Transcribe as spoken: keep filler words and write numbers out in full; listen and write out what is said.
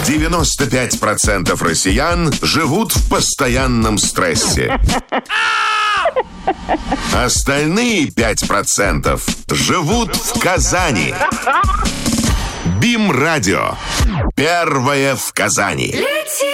девяносто пять процентов россиян живут в постоянном стрессе. Остальные пять процентов живут в Казани. БИМ-радио. Первое в Казани. Лети